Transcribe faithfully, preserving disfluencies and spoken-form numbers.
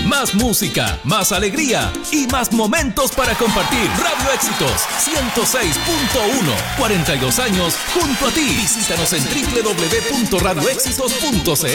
Más música, más alegría y más momentos para compartir. Radio Éxitos ciento seis punto uno, cuarenta y dos años junto a ti. Visítanos en doble u doble u doble u punto radio éxitos punto c l.